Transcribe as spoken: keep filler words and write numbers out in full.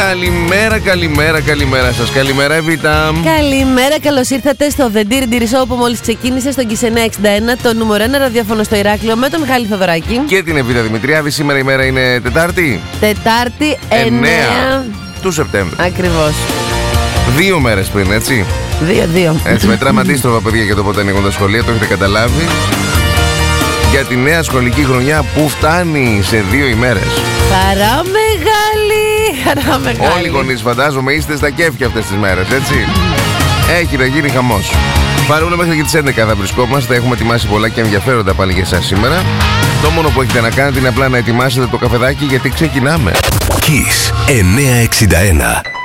Καλημέρα, καλημέρα, καλημέρα σας. Καλημέρα, Εβίτα. Καλημέρα, καλώς ήρθατε στο The Dear Dear Show που μόλις ξεκίνησε στον Κισενέα εξήντα ένα, το νούμερο ένα ραδιόφωνο στο Ηράκλειο, με τον Μιχάλη Θοδωράκη Και την Εβίτα Δημητριάδη. Σήμερα η μέρα είναι Τετάρτη. Τετάρτη εννέα του Σεπτέμβρη. Ακριβώς. Δύο μέρες πριν, έτσι. Δύο, δύο. Έτσι, μετράμε αντίστροφα, παιδιά, για το πότε ανοίγουν τα σχολεία, το έχετε καταλάβει. Για τη νέα σχολική χρονιά που φτάνει σε δύο ημέρες. Χαρά μεγάλη, χαρά μεγάλη. Όλοι οι γονείς, φαντάζομαι, είστε στα κέφια αυτές τις μέρες, έτσι. Έχει να γίνει χαμός. Παρόλο μέχρι και τις έντεκα θα βρισκόμαστε. Έχουμε ετοιμάσει πολλά και ενδιαφέροντα πάλι για εσάς σήμερα. Το μόνο που έχετε να κάνετε είναι απλά να ετοιμάσετε το καφεδάκι, γιατί ξεκινάμε. Kiss εννιακόσια εξήντα ένα.